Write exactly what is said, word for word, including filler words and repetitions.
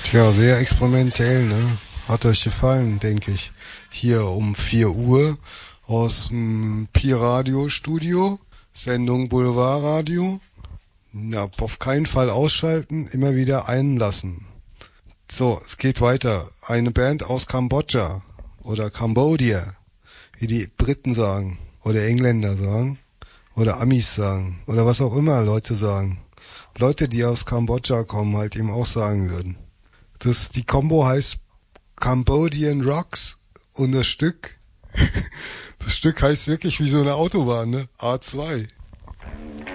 Tja, sehr experimentell, ne? Hat euch gefallen, denke ich. Hier um vier Uhr aus dem Pi-Radio-Studio, Sendung Boulevard-Radio. Ja, auf keinen Fall ausschalten, immer wieder einlassen. So, es geht weiter. Eine Band aus Kambodscha oder Cambodia, wie die Briten sagen oder Engländer sagen oder Amis sagen oder was auch immer Leute sagen. Leute, die aus Kambodscha kommen, halt eben auch sagen würden. Das, die Combo heißt Cambodian Rocks und das Stück, das Stück heißt wirklich wie so eine Autobahn, ne? A zwei.